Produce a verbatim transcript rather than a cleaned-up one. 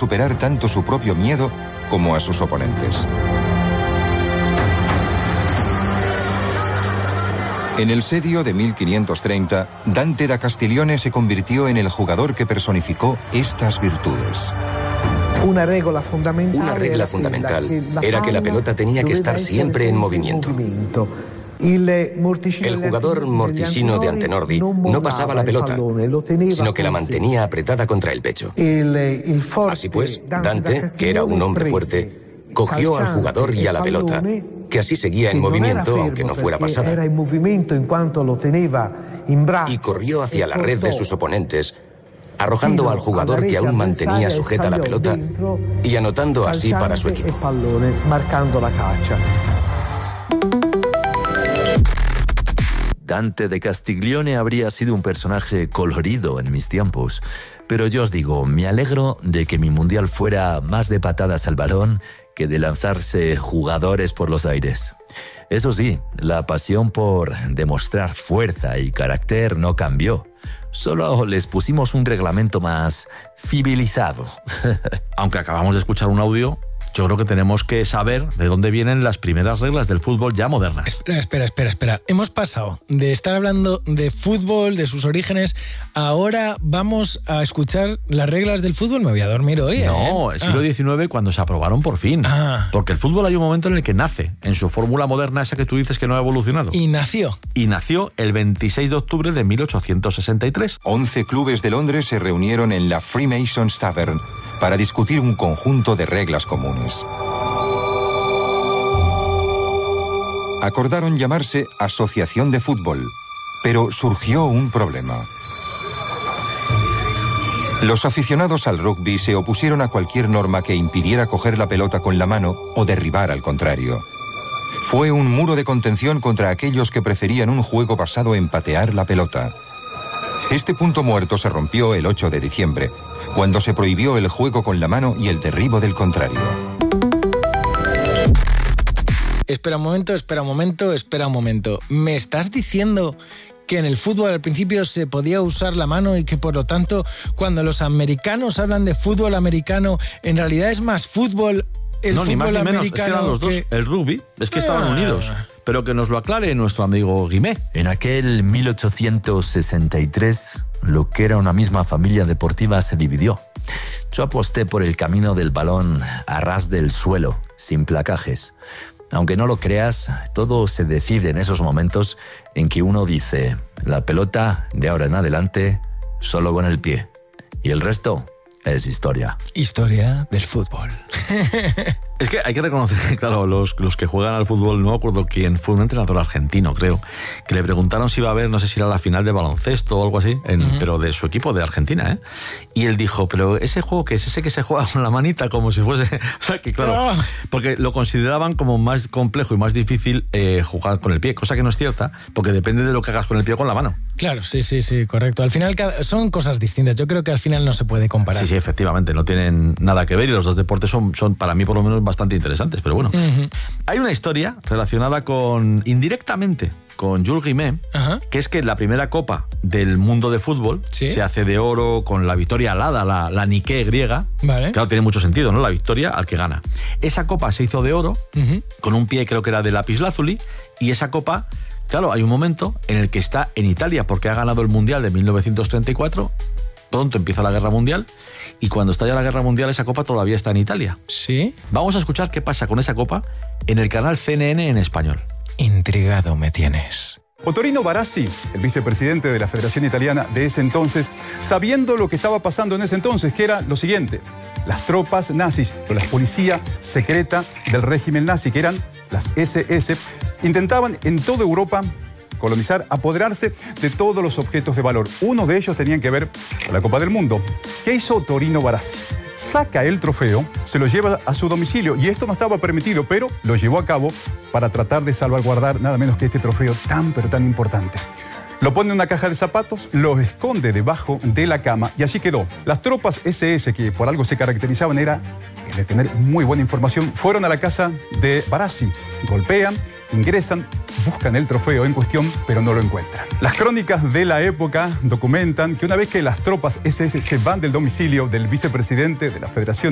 superar tanto su propio miedo como a sus oponentes. En el sedio de mil quinientos treinta, Dante da Castiglione se convirtió en el jugador que personificó estas virtudes. Una regla fundamental, Una regla fundamental era que la pelota tenía que estar siempre en movimiento. El jugador morticino de Antenordi no pasaba la pelota, sino que la mantenía apretada contra el pecho. Así pues, Dante, que era un hombre fuerte, cogió al jugador y a la pelota, que así seguía en movimiento aunque no fuera pasada, y corrió hacia la red de sus oponentes, arrojando al jugador que aún mantenía sujeta la pelota y anotando así para su equipo. Dante de Castiglione habría sido un personaje colorido en mis tiempos, pero yo os digo, me alegro de que mi mundial fuera más de patadas al balón que de lanzarse jugadores por los aires. Eso sí, la pasión por demostrar fuerza y carácter no cambió. Solo les pusimos un reglamento más civilizado. Aunque acabamos de escuchar un audio, yo creo que tenemos que saber de dónde vienen las primeras reglas del fútbol ya modernas. Espera, espera, espera, espera. Hemos pasado de estar hablando de fútbol, de sus orígenes, ahora vamos a escuchar las reglas del fútbol. Me voy a dormir hoy, ¿eh? No, el siglo diecinueve, cuando se aprobaron por fin. Ah. Porque el fútbol hay un momento en el que nace, en su fórmula moderna, esa que tú dices que no ha evolucionado. Y nació. Y nació el veintiséis de octubre de mil ochocientos sesenta y tres. Once clubes de Londres se reunieron en la Freemasons Tavern para discutir un conjunto de reglas comunes. Acordaron llamarse Asociación de Fútbol, pero surgió un problema. Los aficionados al rugby se opusieron a cualquier norma que impidiera coger la pelota con la mano o derribar al contrario. Fue un muro de contención contra aquellos que preferían un juego basado en patear la pelota. Este punto muerto se rompió el ocho de diciembre, cuando se prohibió el juego con la mano y el derribo del contrario. Espera un momento, espera un momento, espera un momento. ¿Me estás diciendo que en el fútbol al principio se podía usar la mano y que por lo tanto cuando los americanos hablan de fútbol americano, en realidad es más fútbol el no, fútbol ni más ni menos, americano? es que eran los dos. Que... El rugby, es que estaban ah. unidos. Pero que nos lo aclare nuestro amigo Guimé. En aquel mil ochocientos sesenta y tres, lo que era una misma familia deportiva se dividió. Yo aposté por el camino del balón a ras del suelo, sin placajes. Aunque no lo creas, todo se decide en esos momentos en que uno dice, la pelota, de ahora en adelante, solo con el pie. Y el resto es historia. Historia del fútbol. Es que hay que reconocer que, claro, los, los que juegan al fútbol, no me acuerdo quién, fue un entrenador argentino, creo, que le preguntaron si iba a haber, no sé si era la final de baloncesto o algo así, en, uh-huh. pero de su equipo de Argentina, ¿eh? Y él dijo, pero ese juego que es ese que se juega con la manita como si fuese... O sea, que claro, oh. porque lo consideraban como más complejo y más difícil eh, jugar con el pie, cosa que no es cierta, porque depende de lo que hagas con el pie o con la mano. Claro, sí, sí, sí, correcto. Al final son cosas distintas. Yo creo que al final no se puede comparar. Sí, sí, efectivamente, no tienen nada que ver y los dos deportes son, son para mí por lo menos bastante interesantes, pero bueno. Uh-huh. Hay una historia relacionada con, indirectamente, con Jules Rimet, uh-huh. que es que la primera copa del mundo de fútbol ¿sí? se hace de oro con la victoria alada, la, la Nike griega. Vale. Claro, tiene mucho sentido, ¿no? La victoria al que gana. Esa copa se hizo de oro, uh-huh. con un pie creo que era de lapislázuli, y esa copa... Claro, hay un momento en el que está en Italia porque ha ganado el Mundial de mil novecientos treinta y cuatro, pronto empieza la Guerra Mundial y cuando estalla la Guerra Mundial esa copa todavía está en Italia. ¿Sí? Vamos a escuchar qué pasa con esa copa en el canal C N N en español. Intrigado me tienes. Ottorino Barassi, el vicepresidente de la Federación Italiana de ese entonces, sabiendo lo que estaba pasando en ese entonces, que era lo siguiente: las tropas nazis, o la policía secreta del régimen nazi, que eran las ese ese, intentaban en toda Europa colonizar, apoderarse de todos los objetos de valor. Uno de ellos tenía que ver con la Copa del Mundo. ¿Qué hizo Ottorino Barassi? Saca el trofeo, se lo lleva a su domicilio, y esto no estaba permitido, pero lo llevó a cabo para tratar de salvaguardar nada menos que este trofeo tan pero tan importante. Lo pone en una caja de zapatos, lo esconde debajo de la cama y así quedó. Las tropas ese ese, que por algo se caracterizaban, era el de tener muy buena información, fueron a la casa de Barassi, golpean, ingresan, buscan el trofeo en cuestión, pero no lo encuentran. Las crónicas de la época documentan que una vez que las tropas ese ese se van del domicilio del vicepresidente de la Federación